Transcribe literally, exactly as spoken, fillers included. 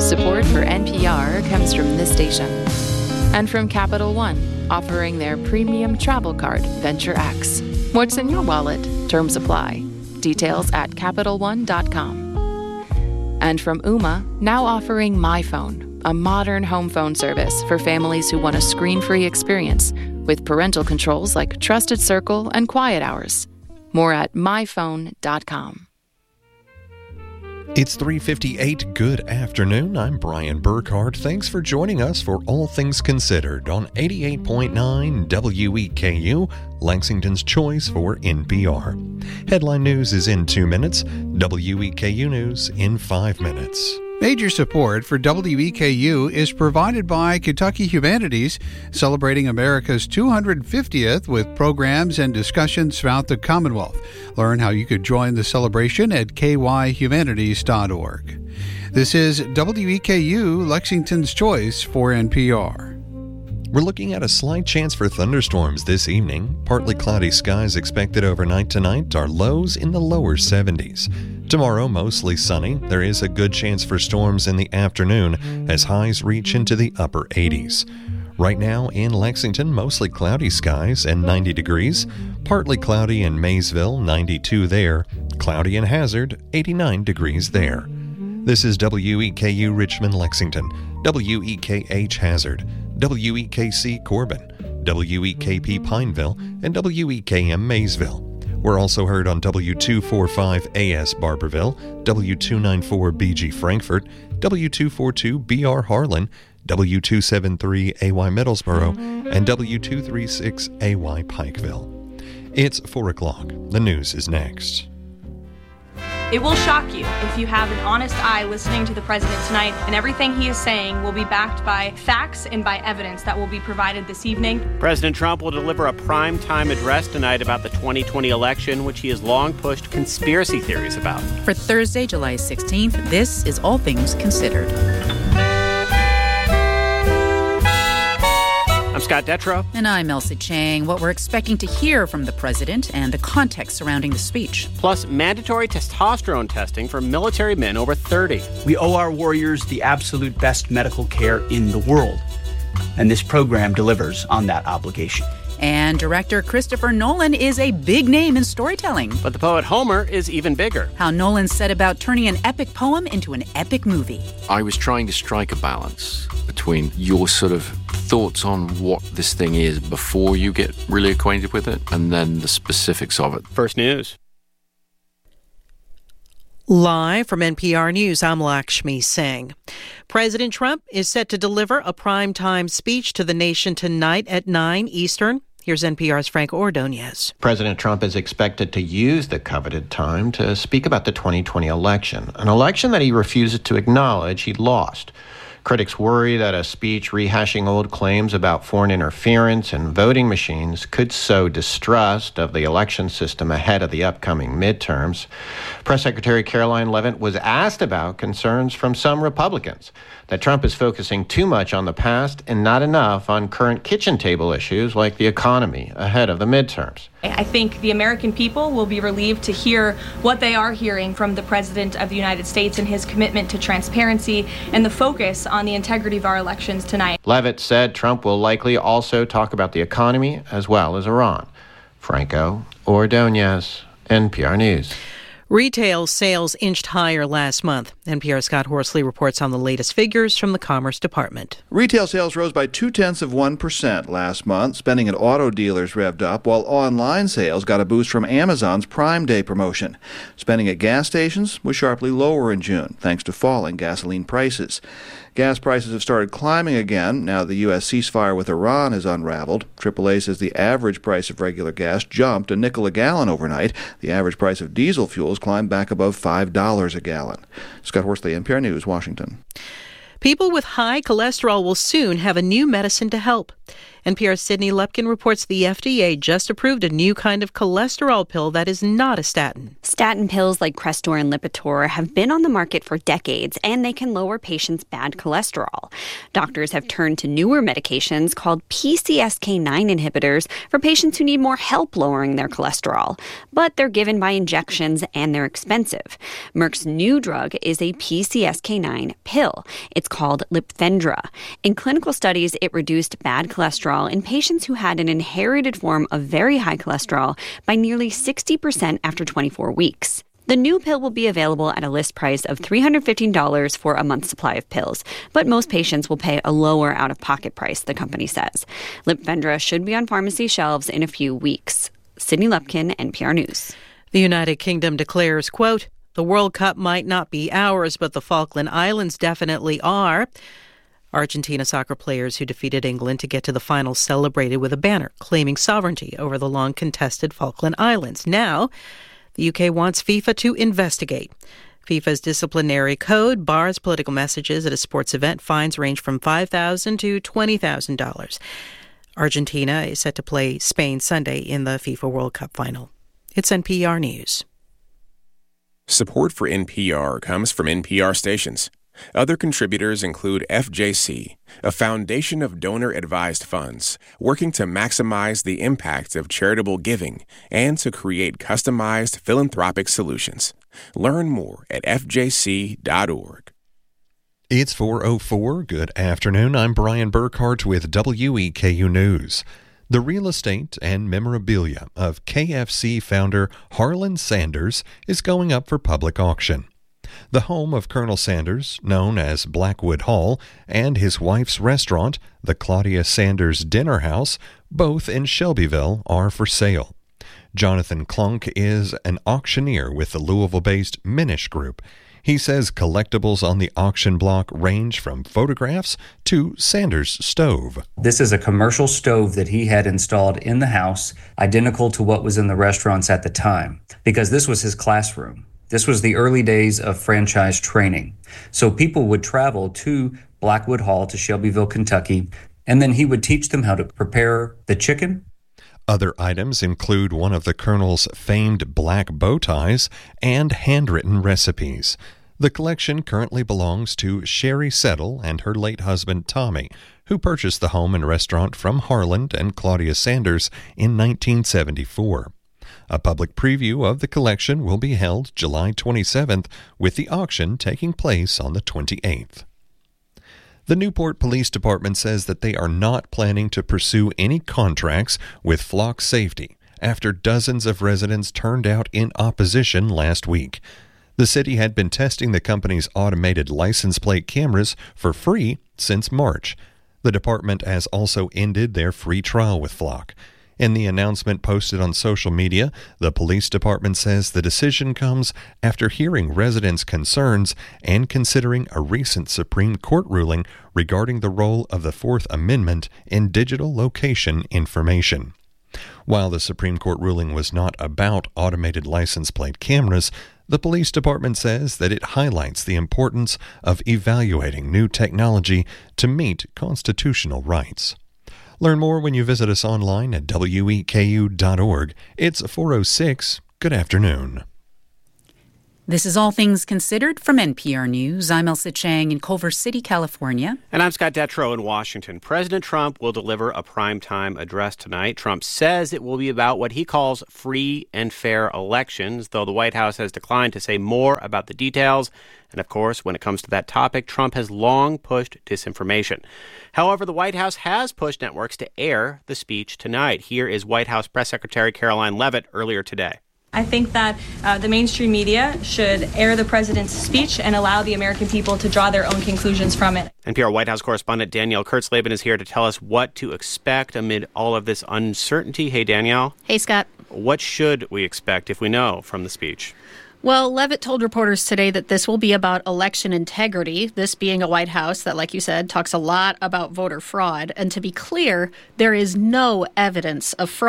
Support for N P R comes from this station. And from Capital One, offering their premium travel card, Venture X. What's in your wallet? Terms apply. Details at Capital One dot com. And from Ooma, now offering MyPhone, a modern home phone service for families who want a screen-free experience with parental controls like Trusted Circle and Quiet Hours. More at My Phone dot com. It's three fifty-eight. Good afternoon. I'm Brian Burkhart. Thanks for joining us for All Things Considered on eighty-eight point nine W E K U, Lexington's choice for N P R. Headline news is in two minutes. W E K U News in five minutes. Major support for W E K U is provided by Kentucky Humanities, celebrating America's two hundred fiftieth with programs and discussions throughout the Commonwealth. Learn how you could join the celebration at k y humanities dot org. This is W E K U, Lexington's choice for N P R. We're looking at a slight chance for thunderstorms this evening. Partly cloudy skies expected overnight tonight. Our lows in the lower seventies. Tomorrow, mostly sunny. There is a good chance for storms in the afternoon as highs reach into the upper eighties. Right now in Lexington, mostly cloudy skies and ninety degrees. Partly cloudy in Maysville, ninety-two there. Cloudy in Hazard, eighty-nine degrees there. This is W E K U Richmond, Lexington, W E K H Hazard, W E K C Corbin, W E K P Pineville, and W E K M Maysville. We're also heard on W two forty-five A S Barberville, W two ninety-four B G Frankfort, W two forty-two B R Harlan, W two seventy-three A Y Middlesboro, and W two thirty-six A Y Pikeville. It's four o'clock. The news is next. It will shock you if you have an honest eye listening to the president tonight, and everything he is saying will be backed by facts and by evidence that will be provided this evening. President Trump will deliver a prime-time address tonight about the twenty twenty election, which he has long pushed conspiracy theories about. For Thursday, July sixteenth, this is All Things Considered. I'm Scott Detrow. And I'm Elsie Chang. What we're expecting to hear from the president and the context surrounding the speech. Plus, mandatory testosterone testing for military men over thirty. We owe our warriors the absolute best medical care in the world. And this program delivers on that obligation. And director Christopher Nolan is a big name in storytelling. But the poet Homer is even bigger. How Nolan set about turning an epic poem into an epic movie. I was trying to strike a balance between your sort of thoughts on what this thing is before you get really acquainted with it, and then the specifics of it. First News. Live from N P R News, I'm Lakshmi Singh. President Trump is set to deliver a primetime speech to the nation tonight at nine Eastern. Here's N P R's Frank Ordonez. President Trump is expected to use the coveted time to speak about the twenty twenty election, an election that he refuses to acknowledge he lost. Critics worry that a speech rehashing old claims about foreign interference and voting machines could sow distrust of the election system ahead of the upcoming midterms. Press Secretary Caroline Leavitt was asked about concerns from some Republicans that Trump is focusing too much on the past and not enough on current kitchen table issues like the economy ahead of the midterms. I think the American people will be relieved to hear what they are hearing from the President of the United States and his commitment to transparency and the focus on the integrity of our elections tonight. Leavitt said Trump will likely also talk about the economy as well as Iran. Franco Ordonez, N P R News. Retail sales inched higher last month. N P R's Scott Horsley reports on the latest figures from the Commerce Department. Retail sales rose by two-tenths of one percent last month. Spending at auto dealers revved up, while online sales got a boost from Amazon's Prime Day promotion. Spending at gas stations was sharply lower in June, thanks to falling gasoline prices. Gas prices have started climbing again now the U S ceasefire with Iran has unraveled. triple A says the average price of regular gas jumped a nickel a gallon overnight. The average price of diesel fuels climbed back above five dollars a gallon. Scott Horsley, N P R News, Washington. People with high cholesterol will soon have a new medicine to help. N P R's Sydney Lupkin reports the F D A just approved a new kind of cholesterol pill that is not a statin. Statin pills like Crestor and Lipitor have been on the market for decades, and they can lower patients' bad cholesterol. Doctors have turned to newer medications called P C S K nine inhibitors for patients who need more help lowering their cholesterol. But they're given by injections, and they're expensive. Merck's new drug is a P C S K nine pill. It's called Lipfendra. In clinical studies, it reduced bad cholesterol in patients who had an inherited form of very high cholesterol by nearly sixty percent after twenty-four weeks. The new pill will be available at a list price of three hundred fifteen dollars for a month's supply of pills, but most patients will pay a lower out-of-pocket price, the company says. Lipfendra should be on pharmacy shelves in a few weeks. Sydney Lupkin, N P R News. The United Kingdom declares, quote, "The World Cup might not be ours, but the Falkland Islands definitely are." Argentina soccer players who defeated England to get to the final celebrated with a banner claiming sovereignty over the long-contested Falkland Islands. Now, the U K wants FIFA to investigate. FIFA's disciplinary code bars political messages at a sports event. Fines range from five thousand dollars to twenty thousand dollars. Argentina is set to play Spain Sunday in the FIFA World Cup final. It's N P R News. Support for N P R comes from N P R stations. Other contributors include F J C, a foundation of donor-advised funds working to maximize the impact of charitable giving and to create customized philanthropic solutions. Learn more at f j c dot org. It's four oh four. Good afternoon. I'm Brian Burkhart with W E K U News. The real estate and memorabilia of K F C founder Harlan Sanders is going up for public auction. The home of Colonel Sanders, known as Blackwood Hall, and his wife's restaurant, the Claudia Sanders Dinner House, both in Shelbyville, are for sale. Jonathan Klunk is an auctioneer with the Louisville-based Minish Group. He says collectibles on the auction block range from photographs to Sanders' stove. This is a commercial stove that he had installed in the house, identical to what was in the restaurants at the time, because this was his classroom. This was the early days of franchise training. So people would travel to Blackwood Hall to Shelbyville, Kentucky, and then he would teach them how to prepare the chicken. Other items include one of the Colonel's famed black bow ties and handwritten recipes. The collection currently belongs to Sherry Settle and her late husband Tommy, who purchased the home and restaurant from Harlan and Claudia Sanders in nineteen seventy-four. A public preview of the collection will be held July twenty-seventh, with the auction taking place on the twenty-eighth. The Newport Police Department says that they are not planning to pursue any contracts with Flock Safety after dozens of residents turned out in opposition last week. The city had been testing the company's automated license plate cameras for free since March. The department has also ended their free trial with Flock. In the announcement posted on social media, the police department says the decision comes after hearing residents' concerns and considering a recent Supreme Court ruling regarding the role of the Fourth Amendment in digital location information. While the Supreme Court ruling was not about automated license plate cameras, the police department says that it highlights the importance of evaluating new technology to meet constitutional rights. Learn more when you visit us online at w e k u dot org. It's four oh six. Good afternoon. This is All Things Considered from N P R News. I'm Elsa Chang in Culver City, California. And I'm Scott Detrow in Washington. President Trump will deliver a primetime address tonight. Trump says it will be about what he calls free and fair elections, though the White House has declined to say more about the details. And of course, when it comes to that topic, Trump has long pushed disinformation. However, the White House has pushed networks to air the speech tonight. Here is White House Press Secretary Caroline Leavitt earlier today. I think that uh, the mainstream media should air the president's speech and allow the American people to draw their own conclusions from it. N P R White House correspondent Danielle Kurtzleben is here to tell us what to expect amid all of this uncertainty. Hey, Danielle. Hey, Scott. What should we expect if we know from the speech? Well, Leavitt told reporters today that this will be about election integrity, this being a White House that, like you said, talks a lot about voter fraud. And to be clear, there is no evidence of fraud.